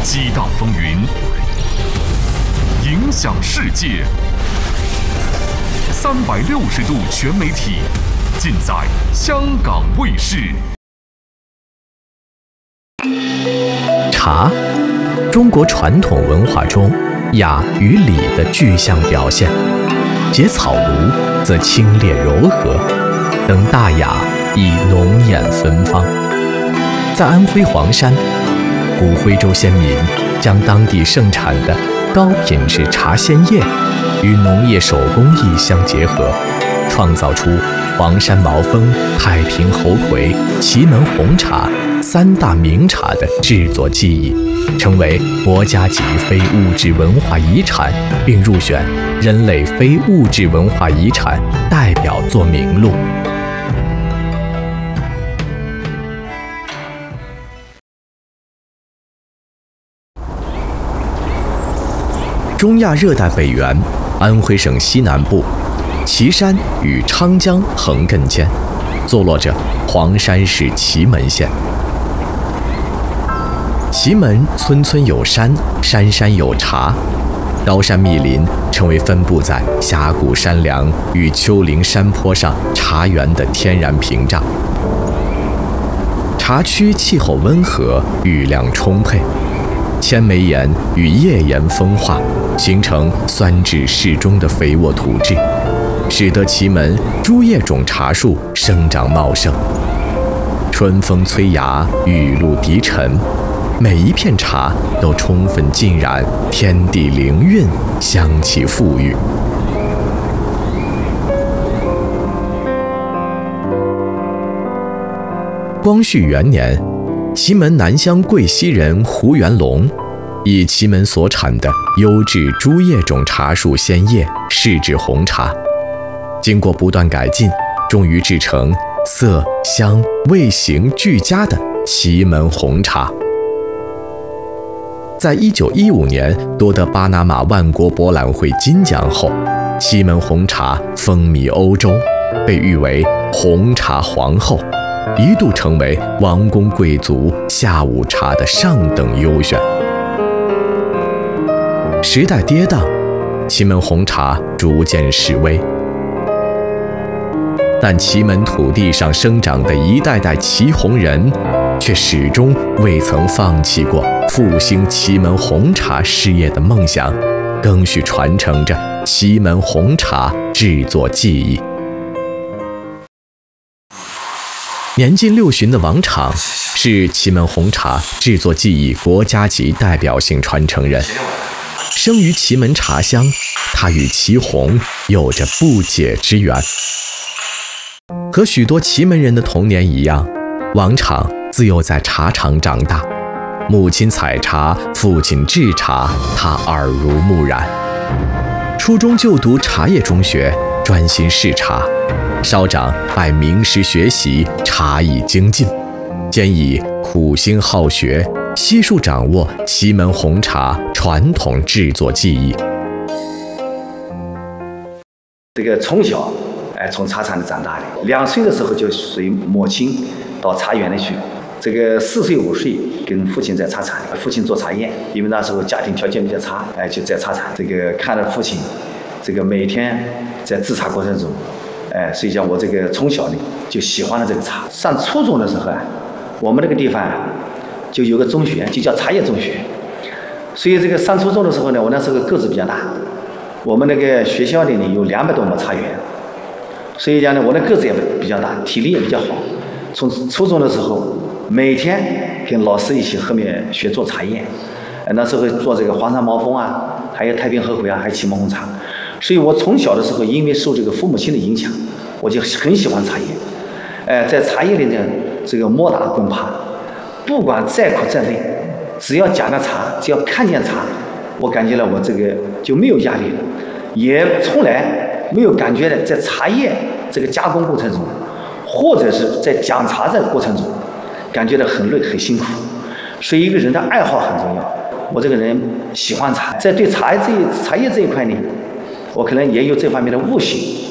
激荡风云，影响世界。360度全媒体，尽在香港卫视。 茶，中国传统文化中雅与礼的具象表现。结草庐则清冽柔和，登大雅亦浓艳芬芳。在安徽黄山，古徽州先民将当地盛产的高品质茶鲜叶与农业手工艺相结合，创造出黄山毛峰、太平猴魁、祁门红茶3大名茶的制作技艺，成为国家级非物质文化遗产，并入选人类非物质文化遗产代表作名录。中亚热带北缘，安徽省西南部，岐山与昌江横亘间，坐落着黄山市祁门县。祁门村村有山，山山有茶，高山密林成为分布在峡谷山梁与丘陵山坡上茶园的天然屏障。茶区气候温和，雨量充沛，千枚岩与页岩风化，形成酸质适中的肥沃土质，使得祁门诸叶种茶树生长茂盛。春风催芽，雨露滴沉，每一片茶都充分浸染天地灵韵，香气馥郁。光绪元年，祁门南乡贵溪人胡元龙以祁门所产的优质诸叶种茶树鲜叶试制红茶，经过不断改进，终于制成色香味形俱佳的祁门红茶。在1915年夺得巴拿马万国博览会金奖后，祁门红茶风靡欧洲，被誉为红茶皇后，一度成为王公贵族下午茶的上等优选。时代跌宕，祁门红茶逐渐式微，但祁门土地上生长的一代代祁红人，却始终未曾放弃过复兴祁门红茶事业的梦想，更续传承着祁门红茶制作技艺。年近60的王昶是祁门红茶制作技艺国家级代表性传承人。生于祁门茶乡，他与祁红有着不解之缘。和许多祁门人的童年一样，王昶自幼在茶厂长大，母亲采茶，父亲制茶，他耳濡目染。初中就读茶叶中学，专心试茶。稍长拜名师学习，茶艺精进，兼以苦心好学，悉数掌握祁门红茶传统制作技艺。 这个从小从茶厂里长大的，2岁的时候就随母亲到茶园里去。这个4岁5岁跟父亲在茶厂里，父亲做茶叶，因为那时候家庭条件比较差，就在茶厂。这个看着父亲，这个每天在制茶过程中，所以讲我这个从小呢就喜欢了这个茶。上初中的时候我们那个地方就有个中学，就叫茶叶中学。所以这个上初中的时候呢，我那时候个子比较大，我们那个学校里呢有200多亩茶园，所以讲呢我的个子也比较大，体力也比较好。从初中的时候，每天跟老师一起后面学做茶叶，那时候做这个黄山毛峰啊，还有太平猴魁啊，还有祁门红茶。所以我从小的时候，因为受这个父母亲的影响，我就很喜欢茶叶。在茶叶里呢，这个摸打滚爬，不管再苦再累，只要讲到茶，只要看见茶，我感觉了我这个就没有压力了，也从来没有感觉的在茶叶这个加工过程中，或者是在讲茶这个过程中，感觉到很累很辛苦。所以一个人的爱好很重要。我这个人喜欢茶，在对茶叶这一块呢，我可能也有这方面的悟性。